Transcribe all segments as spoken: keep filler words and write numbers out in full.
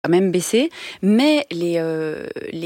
a même baissé, mais les, euh,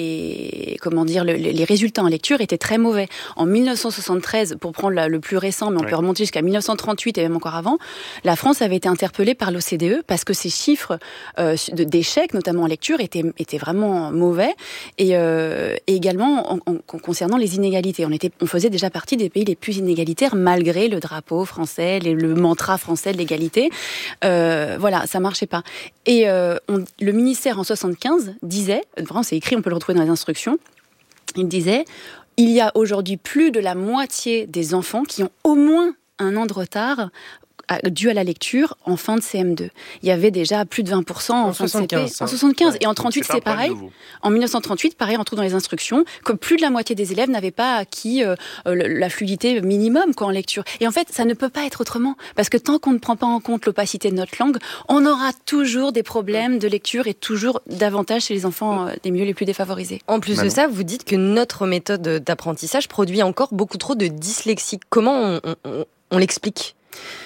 les, comment dire, le, les résultats en lecture étaient très mauvais. En dix-neuf cent soixante-treize, pour prendre la, le plus récent, mais on ouais. peut remonter jusqu'à dix-neuf cent trente-huit et même encore avant, la France avait été interpellée par l'O C D E parce que ses chiffres euh, de, d'échecs, notamment en lecture, étaient, étaient vraiment mauvais. Et, euh, et également en, en, concernant les inégalités. On, était, on faisait déjà partie des pays les plus inégalitaires, malgré le drapeau français, les, le mantra français de l'égalité. Euh, voilà, ça marchait pas. Et euh, on, le ministère en soixante-quinze disait, vraiment c'est écrit, on peut le retrouver dans les instructions, il disait, il y a aujourd'hui plus de la moitié des enfants qui ont au moins un an de retard dû à la lecture en fin de C M deux. Il y avait déjà plus de vingt pour cent en, en fin soixante-quinze, de C P. En soixante-quinze. Ouais. Et en trente-huit, c'est, c'est pareil. En dix-neuf cent trente-huit, pareil, on trouve dans les instructions que plus de la moitié des élèves n'avaient pas acquis euh, la fluidité minimum quoi, en lecture. Et en fait, ça ne peut pas être autrement. Parce que tant qu'on ne prend pas en compte l'opacité de notre langue, on aura toujours des problèmes de lecture et toujours davantage chez les enfants euh, des milieux les plus défavorisés. En plus Manon. de ça, vous dites que notre méthode d'apprentissage produit encore beaucoup trop de dyslexiques. Comment on, on, on, on l'explique ?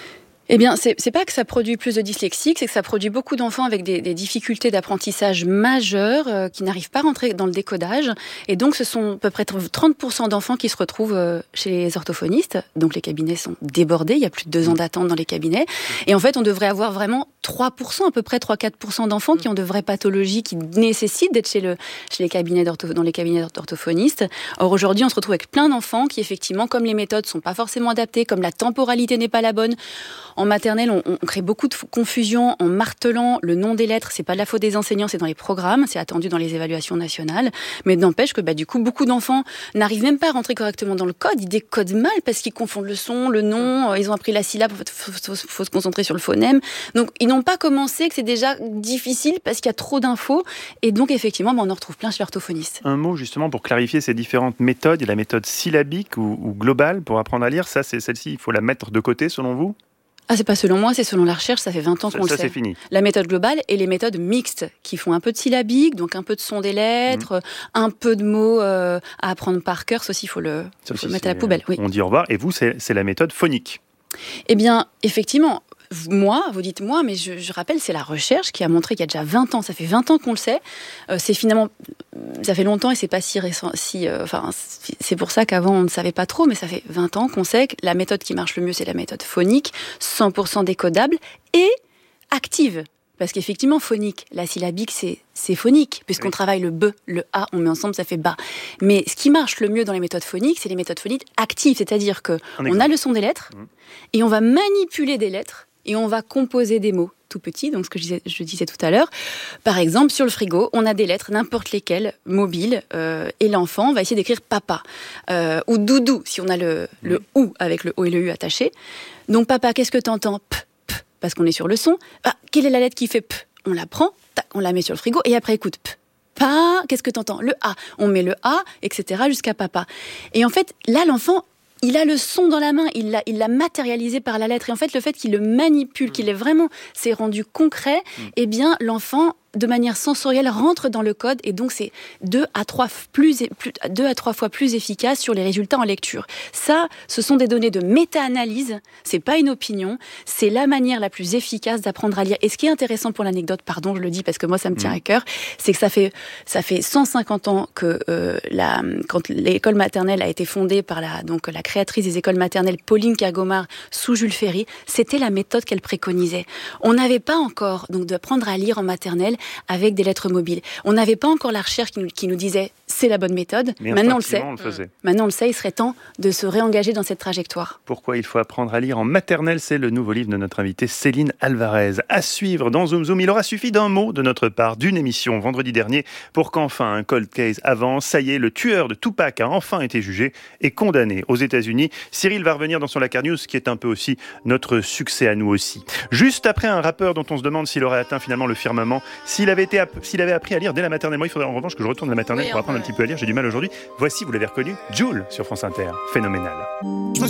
Eh bien, c'est, c'est pas que ça produit plus de dyslexiques, c'est que ça produit beaucoup d'enfants avec des, des difficultés d'apprentissage majeures euh, qui n'arrivent pas à rentrer dans le décodage. Et donc, ce sont à peu près trente pour cent d'enfants qui se retrouvent euh, chez les orthophonistes. Donc, les cabinets sont débordés. Il y a plus de deux ans d'attente dans les cabinets. Et en fait, on devrait avoir vraiment trois pour cent, à peu près trois à quatre pour cent d'enfants qui ont de vraies pathologies qui nécessitent d'être chez, le, chez les cabinets d'ortho, dans les cabinets d'orthophonistes. Or, aujourd'hui, on se retrouve avec plein d'enfants qui, effectivement, comme les méthodes sont pas forcément adaptées, comme la temporalité n'est pas la bonne, en maternelle, on, on crée beaucoup de confusion en martelant le nom des lettres. C'est pas de la faute des enseignants, c'est dans les programmes, c'est attendu dans les évaluations nationales. Mais n'empêche que bah, du coup, beaucoup d'enfants n'arrivent même pas à rentrer correctement dans le code. Ils décodent mal parce qu'ils confondent le son, le nom. Ils ont appris la syllabe. En fait, faut, faut, faut se concentrer sur le phonème. Donc, ils n'ont pas commencé, que c'est déjà difficile parce qu'il y a trop d'infos. Et donc, effectivement, bah, on en retrouve plein chez l'orthophoniste. Un mot justement pour clarifier ces différentes méthodes. Il y a la méthode syllabique ou, ou globale pour apprendre à lire. Ça, c'est celle-ci. Il faut la mettre de côté, selon vous ? Ah, c'est pas selon moi, c'est selon la recherche, ça fait vingt ans qu'on ça, le ça, sait. C'est fini. La méthode globale et les méthodes mixtes, qui font un peu de syllabique, donc un peu de son des lettres, mmh. un peu de mots euh, à apprendre par cœur, ça aussi, il faut le, faut aussi, le mettre à la poubelle. Oui. On dit au revoir, et vous, c'est, c'est la méthode phonique. Eh bien, effectivement, moi, vous dites moi, mais je, je rappelle, c'est la recherche qui a montré qu'il y a déjà vingt ans, ça fait vingt ans qu'on le sait, euh, c'est finalement, ça fait longtemps et c'est pas si récent, si, euh, enfin, c'est pour ça qu'avant on ne savait pas trop, mais ça fait vingt ans qu'on sait que la méthode qui marche le mieux, c'est la méthode phonique, cent pour cent décodable et active. Parce qu'effectivement, phonique, la syllabique, c'est, c'est phonique, puisqu'on oui. travaille le B, le A, on met ensemble, ça fait bas. Mais ce qui marche le mieux dans les méthodes phoniques, c'est les méthodes phoniques actives, c'est-à-dire qu'on a le son des lettres, mmh. et on va manipuler des lettres, et on va composer des mots tout petits, donc ce que je disais, je disais tout à l'heure. Par exemple, sur le frigo, on a des lettres, n'importe lesquelles, mobiles, euh, et l'enfant va essayer d'écrire papa, euh, ou doudou, si on a le, mmh. le OU avec le O et le U attachés. Donc papa, qu'est-ce que t'entends ? P, p, parce qu'on est sur le son. Ah, quelle est la lettre qui fait P ? On la prend, tac, on la met sur le frigo, et après écoute P. Pa, qu'est-ce que t'entends ? Le A. On met le A, et cetera, jusqu'à papa. Et en fait, là, l'enfant, il a le son dans la main, il l'a, il l'a matérialisé par la lettre. Et en fait, le fait qu'il le manipule, qu'il est vraiment, c'est rendu concret, mmh. eh bien, l'enfant, de manière sensorielle, rentre dans le code et donc c'est deux à trois plus, plus, deux à trois fois plus efficace sur les résultats en lecture. Ça, ce sont des données de méta-analyse, c'est pas une opinion, c'est la manière la plus efficace d'apprendre à lire. Et ce qui est intéressant pour l'anecdote, pardon, je le dis parce que moi ça me tient mmh. à cœur, c'est que ça fait, ça fait cent cinquante ans que euh, la, quand l'école maternelle a été fondée par la, donc, la créatrice des écoles maternelles, Pauline Kergomar, sous Jules Ferry, c'était la méthode qu'elle préconisait. On n'avait pas encore donc d'apprendre à lire en maternelle avec des lettres mobiles. On n'avait pas encore la recherche qui nous, qui nous disait c'est la bonne méthode. Mais maintenant on le sait. On le faisait. Maintenant on le sait, il serait temps de se réengager dans cette trajectoire. Pourquoi il faut apprendre à lire en maternelle, c'est le nouveau livre de notre invitée Céline Alvarez. À suivre dans Zoom Zoom, il aura suffi d'un mot de notre part, d'une émission vendredi dernier, pour qu'enfin un cold case avance. Ça y est, le tueur de Tupac a enfin été jugé et condamné aux États-Unis. Cyril va revenir dans son Lakar News, qui est un peu aussi notre succès à nous aussi. Juste après un rappeur dont on se demande s'il aurait atteint finalement le firmament, s'il avait, été, s'il avait appris à lire dès la maternelle. Moi, il faudrait en revanche que je retourne à la maternelle oui, pour apprendre ouais. un petit peu à lire. J'ai du mal aujourd'hui. Voici, vous l'avez reconnu, Jul sur France Inter. Phénoménal.